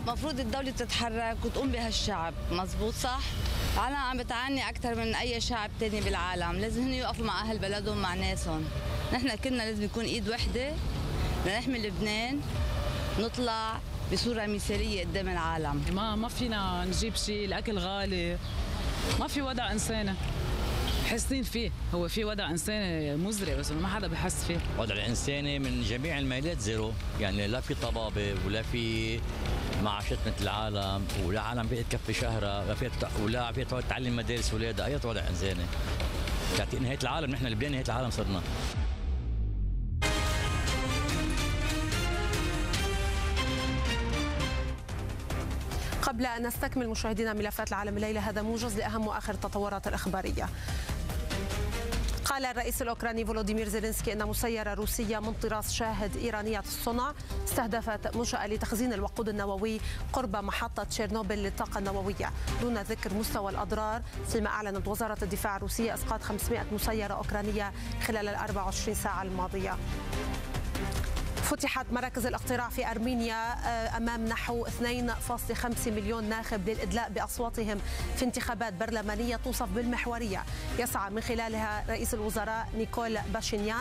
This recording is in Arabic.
مفروض الدولة تتحرك وتقوم بهالشعب، مزبوط صح؟ العالم عم بتعاني أكثر من أي شعب تاني بالعالم، لازم هن يوقفوا مع أهل بلدهم مع ناسهم. نحن كلنا لازم يكون إيد وحدة لنحمي لبنان، نطلع بصورة مثالية قدام العالم. ما فينا نجيب شيء، الأكل غالي، ما في وضع إنساني حاسين فيه. هو في وضع إنساني مزري بس ما حدا بحس فيه. الوضع الإنساني من جميع الميلات زيرو، يعني لا في طبابة ولا في معاشات مثل العالم، ولا عالم فيها تكفي شهرها، ولا فيها تعلم مدارس اولادها. اي وضع انساني تعطي نهايه العالم. نحن لبنان نهايه العالم صرنا. قبل أن نستكمل مشاهدينا ملفات العالم الليلة، هذا موجز لأهم وآخر التطورات الإخبارية. قال الرئيس الأوكراني فولوديمير زيلينسكي أن مسيرة روسية من طراز شاهد إيرانية الصنع استهدفت منشأة لتخزين الوقود النووي قرب محطة تشيرنوبل للطاقة النووية دون ذكر مستوى الأضرار، فيما أعلنت وزارة الدفاع الروسية إسقاط 500 مسيرة أوكرانية خلال 24 ساعة الماضية. فتحت مراكز الاقتراع في أرمينيا أمام نحو 2.5 مليون ناخب للإدلاء بأصواتهم في انتخابات برلمانية توصف بالمحورية، يسعى من خلالها رئيس الوزراء نيكول باشينيان